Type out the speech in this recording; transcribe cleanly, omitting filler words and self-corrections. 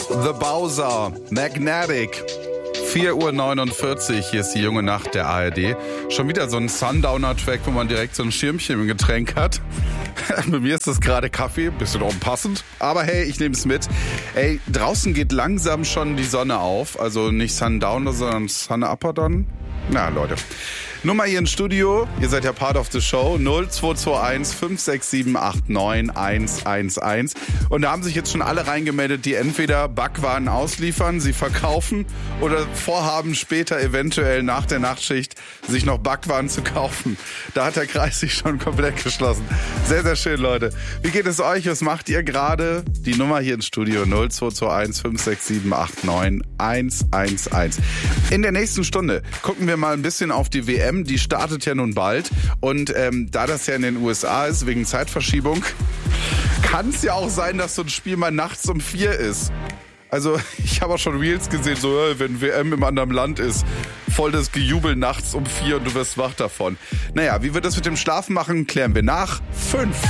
The Bowser, Magnetic. 4:49 Uhr, hier ist die junge Nacht der ARD. Schon wieder so ein Sundowner-Track, wo man direkt so ein Schirmchen im Getränk hat. Bei mir ist das gerade Kaffee, bisschen unpassend. Aber hey, ich nehme es mit. Ey, draußen geht langsam schon die Sonne auf. Also nicht Sundowner, sondern Sun-Upper dann. Na, Leute. Nummer hier ins Studio, ihr seid ja Part of the Show, 0221 567 89 111. Und da haben sich jetzt schon alle reingemeldet, die entweder Backwaren ausliefern, sie verkaufen oder vorhaben später eventuell nach der Nachtschicht sich noch Backwaren zu kaufen. Da hat der Kreis sich schon komplett geschlossen. Sehr, sehr schön, Leute. Wie geht es euch? Was macht ihr gerade? Die Nummer hier ins Studio 0221 567 89 111. In der nächsten Stunde gucken wir mal ein bisschen auf die WM. Die startet ja nun bald und da das ja in den USA ist, wegen Zeitverschiebung, kann es ja auch sein, dass so ein Spiel mal nachts um 4 ist. Also ich habe auch schon Reels gesehen, so wenn WM im anderen Land ist, voll das Gejubel nachts um 4 und du wirst wach davon. Naja, wie wir das mit dem Schlafen machen, klären wir nach 5.